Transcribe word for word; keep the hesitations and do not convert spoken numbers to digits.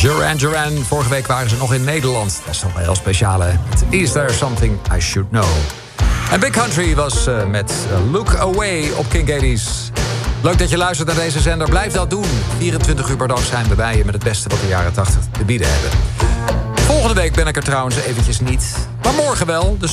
Duran Duran, vorige week waren ze nog in Nederland. Dat is toch wel heel speciaal, hè? Is There Something I Should Know? En Big Country was uh, met uh, Look Away op King eighties. Leuk dat je luistert naar deze zender. Blijf dat doen. vierentwintig uur per dag zijn we bij je met het beste wat de jaren tachtig te bieden hebben. Volgende week ben ik er trouwens eventjes niet. Maar morgen wel. Dus